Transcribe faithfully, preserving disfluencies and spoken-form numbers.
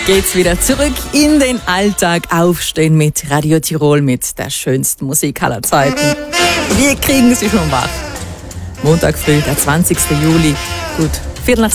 Geht's wieder zurück in den Alltag. Aufstehen mit Radio Tirol, mit der schönsten Musik aller Zeiten. Wir kriegen sie schon wach. Montag früh, der zwanzigsten Juli. Gut, Viertel nach